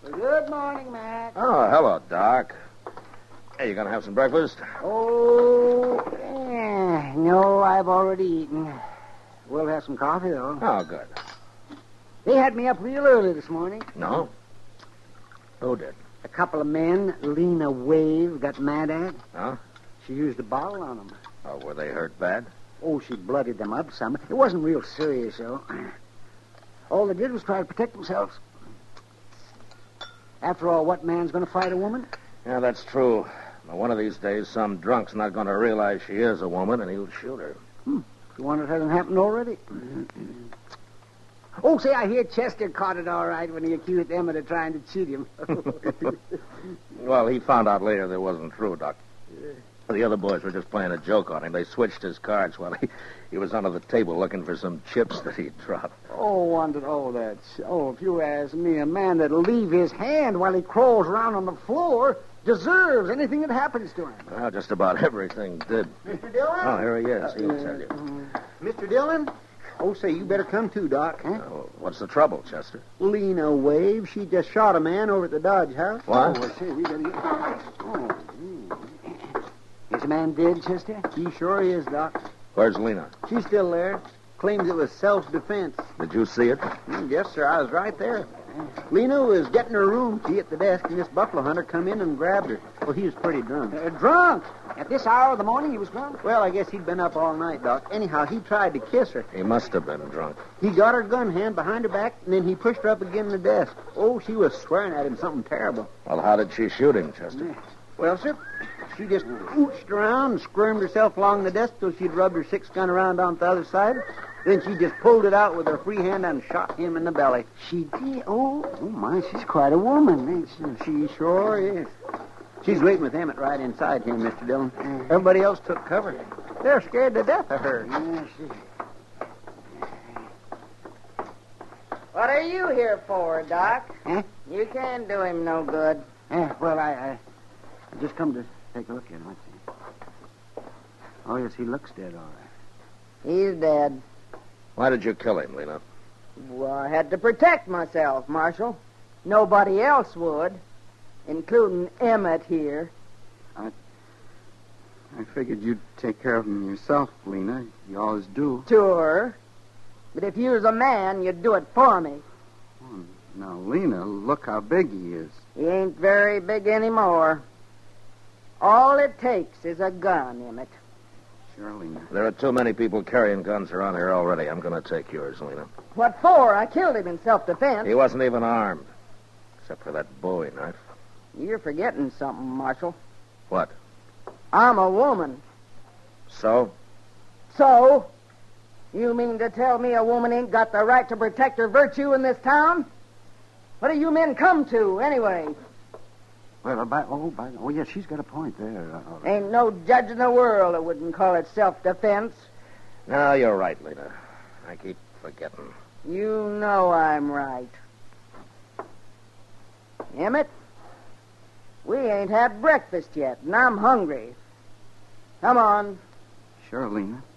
Good morning, Mac. Oh, hello, Doc. Hey, you gonna have some breakfast? No, I've already eaten. We'll have some coffee, though. Oh, good. They had me up real early this morning. No? Who did? A couple of men Lena Wave got mad at. Huh? She used a bottle on them. Oh, were they hurt bad? Oh, she bloodied them up some. It wasn't real serious, though. All they did was try to protect themselves. After all, what man's going to fight a woman? Yeah, that's true. Now, one of these days, some drunk's not going to realize she is a woman, and he'll shoot her. You wonder if it hasn't happened already? Oh, say, I hear Chester caught it all right when he accused Emmett of trying to cheat him. Well, he found out later that wasn't true, Doc. The other boys were just playing a joke on him. They switched his cards while he was under the table looking for some chips that he'd dropped. If you ask me, a man that'll leave his hand while he crawls around on the floor deserves anything that happens to him. Well, just about everything did. Mr. Dillon? Oh, here he is. He'll tell you. Mr. Dillon? Oh, say, you better come too, Doc. Huh? Oh, what's the trouble, Chester? Lena Wave, she just shot a man over at the Dodge House. What? We better get... Is the man dead, Chester? He sure is, Doc. Where's Lena? She's still there. Claims it was self-defense. Did you see it? Yes, sir, I was right there. Lena was getting her room key at the desk, and this buffalo hunter come in and grabbed her. Well, he was pretty drunk. Drunk? At this hour of the morning he was drunk? Well, I guess he'd been up all night, Doc. Anyhow, he tried to kiss her. He must have been drunk. He got her gun hand behind her back, and then he pushed her up against the desk. Oh, she was swearing at him something terrible. Well, how did she shoot him, Chester? Well, sir, she just ooched around and squirmed herself along the desk till she'd rubbed her 6-gun around on the other side. Then she just pulled it out with her free hand and shot him in the belly. She did? Oh, my, she's quite a woman, ain't she? She sure is. She's waiting with Emmett right inside here, Mr. Dillon. Everybody else took cover. They're scared to death of her. What are you here for, Doc? Huh? You can't do him no good. I just come to take a look at him. Let's see. Oh, yes, he looks dead, all right. He's dead. Why did you kill him, Lena? Well, I had to protect myself, Marshal. Nobody else would, including Emmett here. I figured you'd take care of him yourself, Lena. You always do. Sure. But if you was a man, you'd do it for me. Now, Lena, look how big he is. He ain't very big anymore. All it takes is a gun, Emmett. Sure, Lena. There are too many people carrying guns around here already. I'm going to take yours, Lena. What for? I killed him in self-defense. He wasn't even armed, except for that Bowie knife. You're forgetting something, Marshal. What? I'm a woman. So? So? You mean to tell me a woman ain't got the right to protect her virtue in this town? What do you men come to, anyway? Well, yes, she's got a point there. Ain't no judge in the world that wouldn't call it self-defense. No, you're right, Lena. I keep forgetting. You know I'm right. Emmett, we ain't had breakfast yet, and I'm hungry. Come on. Sure, Lena.